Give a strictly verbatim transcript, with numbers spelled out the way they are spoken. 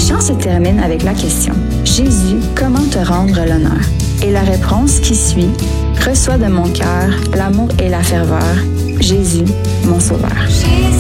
chant se termine avec la question « Jésus, comment te rendre l'honneur ?» Et la réponse qui suit « Reçois de mon cœur l'amour et la ferveur, Jésus, mon sauveur. »